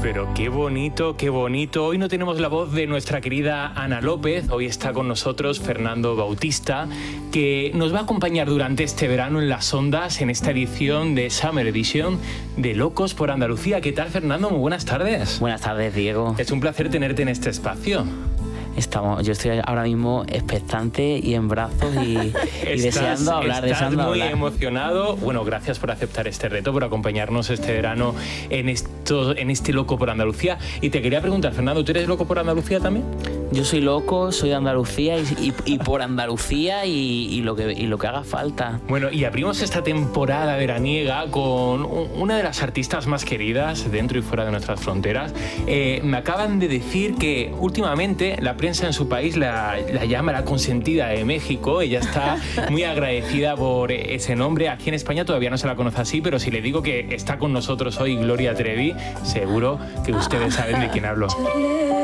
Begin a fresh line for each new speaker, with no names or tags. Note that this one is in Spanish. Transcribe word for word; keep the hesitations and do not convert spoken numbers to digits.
Pero qué bonito, qué bonito. Hoy no tenemos la voz de nuestra querida Ana López. Hoy está con nosotros Fernando Bautista, que nos va a acompañar durante este verano en las ondas, en esta edición de Summer Edition de Locos por Andalucía. ¿Qué tal, Fernando? Muy buenas tardes.
Buenas tardes, Diego.
Es un placer tenerte en este espacio.
Estamos, yo estoy ahora mismo expectante y en brazos y, y
estás,
deseando hablar,
estás
deseando
muy
hablar.
emocionado. Bueno, gracias por aceptar este reto, por acompañarnos este verano en, esto, en este Loco por Andalucía. Y te quería preguntar, Fernando, ¿tú eres loco por Andalucía también?
Yo soy loco, soy de Andalucía y, y, y por Andalucía y, y, lo que, y lo que haga falta.
Bueno, y abrimos esta temporada veraniega con una de las artistas más queridas dentro y fuera de nuestras fronteras. Eh, me acaban de decir que últimamente la prensa en su país la, la llama la consentida de México. Ella está muy agradecida por ese nombre. Aquí en España todavía no se la conoce así, pero si le digo que está con nosotros hoy Gloria Trevi, seguro que ustedes saben de quién hablo.